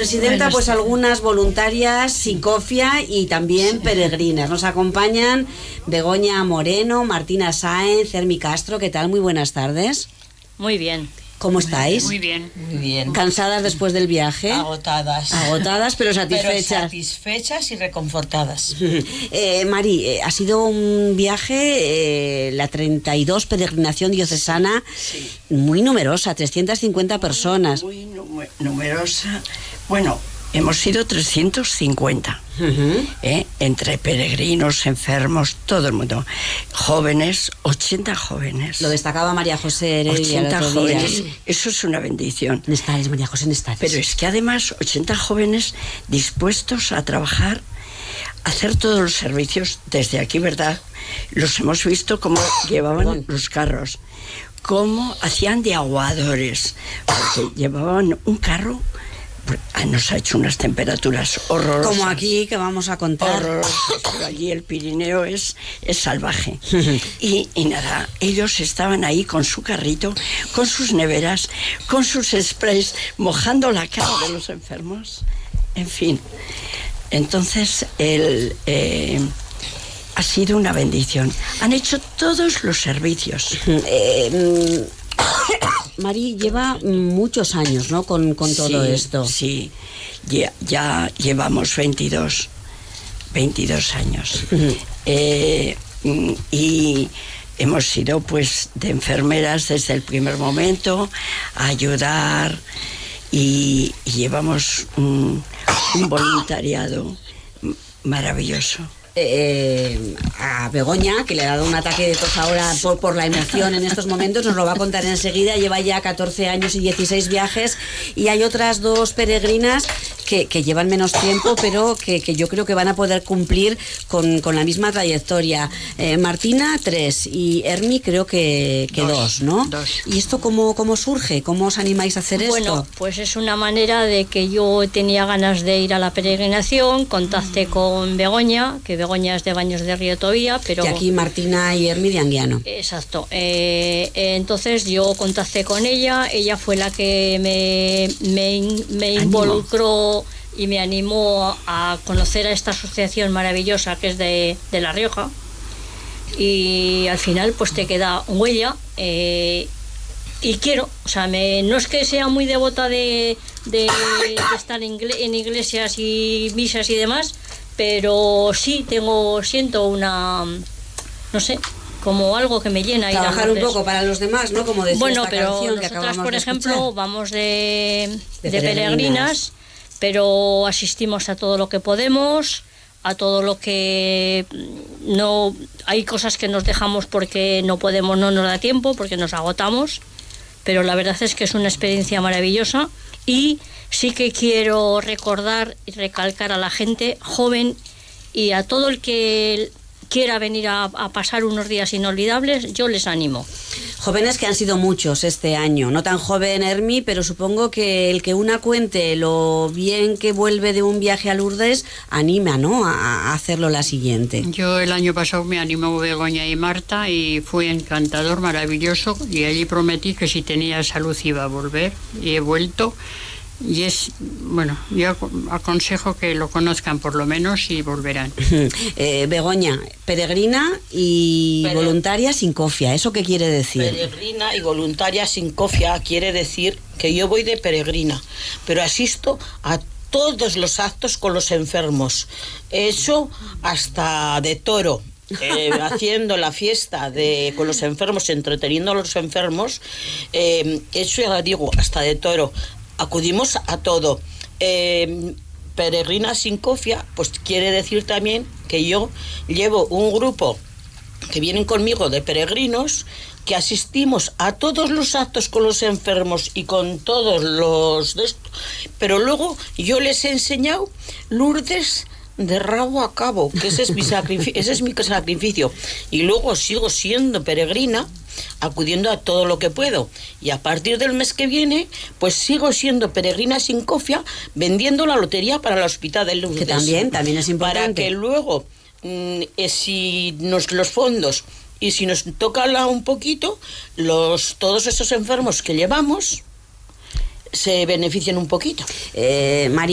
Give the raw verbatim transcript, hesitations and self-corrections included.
presidenta, pues algunas voluntarias sin cofia y también peregrinas. Nos acompañan Begoña Moreno, Martina Sáenz, Hermi Castro. ¿Qué tal? Muy buenas tardes. Muy bien. ¿Cómo estáis? Muy bien. Muy bien. ¿Cansadas después del viaje? Agotadas. Agotadas, pero satisfechas. Pero satisfechas y reconfortadas. eh, Mari, eh, ha sido un viaje, eh, la treinta y dos peregrinación diocesana, Sí. muy numerosa, trescientas cincuenta personas. Muy num- numerosa. Bueno, hemos sido trescientos cincuenta. Uh-huh. ¿eh? Entre peregrinos, enfermos, todo el mundo. Jóvenes, ochenta jóvenes. Lo destacaba María José Heredia el ochenta otro día. jóvenes. Eso es una bendición. Nestales, María José Nestales. Pero es que además ochenta jóvenes dispuestos a trabajar, a hacer todos los servicios desde aquí, ¿verdad? Los hemos visto cómo llevaban Perdón. los carros, cómo hacían de aguadores, porque llevaban un carro. Ah, nos ha hecho unas temperaturas horrorosas. Como aquí, que vamos a contar. Horrorosas, pero allí el Pirineo es, es salvaje. y, y nada, ellos estaban ahí con su carrito, con sus neveras, con sus sprays, mojando la cara de los enfermos. En fin, entonces el, eh, ha sido una bendición. Han hecho todos los servicios. Eh, Mari lleva muchos años, ¿no? Con, con todo Sí, esto. Sí, ya, ya llevamos veintidós años. eh, y hemos sido pues de enfermeras desde el primer momento, a ayudar y, y llevamos un, un voluntariado maravilloso. Eh, a Begoña, que le ha dado un ataque de tos ahora por, por la emoción en estos momentos, nos lo va a contar enseguida. Lleva ya catorce años y dieciséis viajes, y hay otras dos peregrinas que, que llevan menos tiempo, pero que, que yo creo que van a poder cumplir con, con la misma trayectoria. eh, Martina, tres, y Hermi creo que, que dos, Dos, ¿no? dos. ¿Y esto cómo, cómo surge? ¿Cómo os animáis a hacer Bueno, esto? pues es una manera de que yo tenía ganas de ir a la peregrinación, contacté con Begoña, que Begoña es de Baños de Río Tobía, pero... Y aquí Martina y Hermi de Anguiano. Exacto. Eh, entonces yo contacté con ella, ella fue la que me, me, in- me involucró y me animó a conocer a esta asociación maravillosa que es de, de La Rioja, y al final pues te queda huella. eh, y quiero, o sea, me, no es que sea muy devota de, de, de estar en, igle- en iglesias y misas y demás, pero sí tengo, siento una, no sé, como algo que me llena. ir a Trabajar un Lourdes. poco para los demás, ¿no? Como decía Bueno, esta pero canción que nosotras, acabamos por de ejemplo, escuchar. vamos de, De de peregrinas. peregrinas, pero asistimos a todo lo que podemos, a todo lo que no... Hay cosas que nos dejamos porque no podemos, no nos da tiempo, porque nos agotamos, pero la verdad es que es una experiencia maravillosa. Y sí que quiero recordar y recalcar a la gente joven y a todo el que quiera venir a, a pasar unos días inolvidables, yo les animo. Jóvenes que han sido muchos este año, no tan joven Hermi, pero supongo que el que una cuente lo bien que vuelve de un viaje a Lourdes anima, ¿no?, a, a hacerlo la siguiente. Yo el año pasado me animó Begoña y Marta y fue encantador, maravilloso, y allí prometí que si tenía salud iba a volver, y he vuelto. Y es, bueno, yo aconsejo que lo conozcan por lo menos y volverán. Eh, Begoña, peregrina y Pere- voluntaria sin cofia, ¿eso qué quiere decir? Peregrina y voluntaria sin cofia quiere decir que yo voy de peregrina, pero asisto a todos los actos con los enfermos. He hecho hasta de toro. Eh, haciendo la fiesta de, con los enfermos, entreteniendo a los enfermos. Eh, eso ya digo, hasta de toro. Acudimos a todo. Eh, peregrina sin cofia, pues quiere decir también que yo llevo un grupo que vienen conmigo de peregrinos, que asistimos a todos los actos con los enfermos y con todos los de esto, pero luego yo les he enseñado Lourdes de rabo a cabo, que ese es mi sacrificio, ese es mi sacrificio, y luego sigo siendo peregrina, acudiendo a todo lo que puedo, y a partir del mes que viene pues sigo siendo peregrina sin cofia, vendiendo la lotería para el Hospital de Lourdes, Que también, también es importante. para que luego mmm, eh, si nos los fondos y si nos toca la, un poquito, los todos esos enfermos que llevamos se benefician un poquito. Eh, María